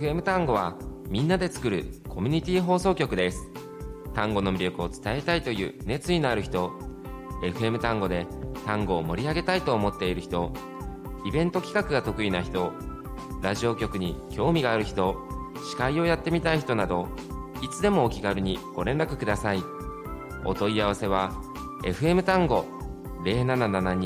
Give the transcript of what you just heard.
FM 単語はみんなで作るコミュニティ放送局です。単語の魅力を伝えたいという熱意のある人、FM 単語で単語を盛り上げたいと思っている人、イベント企画が得意な人、ラジオ局に興味がある人、司会をやってみたい人など、いつでもお気軽にご連絡ください。お問い合わせは FM 単語0772